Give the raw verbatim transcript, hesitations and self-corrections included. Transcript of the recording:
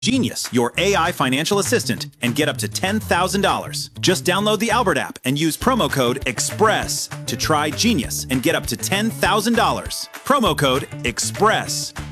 Genius, your A I financial assistant, and get up to ten thousand dollars. Just download the Albert app and use promo code EXPRESS to try Genius and get up to ten thousand dollars. Promo code EXPRESS.